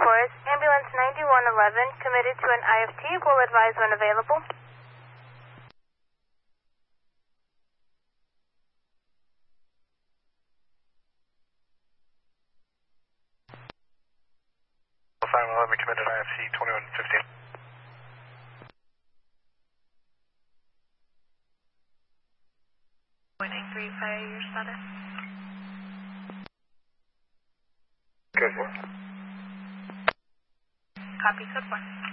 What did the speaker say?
course. Ambulance 9111 committed to an IFT. Will advise when available. Fine, let me commit an IFC 2115. Your status. Good one. Copy, good one.